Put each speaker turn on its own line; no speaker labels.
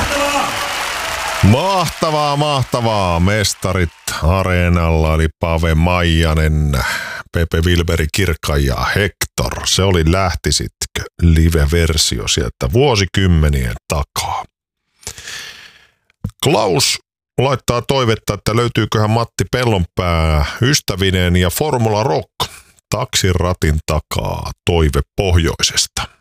Mahtavaa. Mestarit Areenalla eli Pave Maijanen, Pepe Wilberi Kirkka ja Hector. Se oli Lähtisitkö live-versio sieltä vuosikymmenien takaa. Klaus laittaa toivetta, että löytyyköhän Matti Pellonpää ystävineen ja Formula Rock taksin ratin takaa toive pohjoisesta.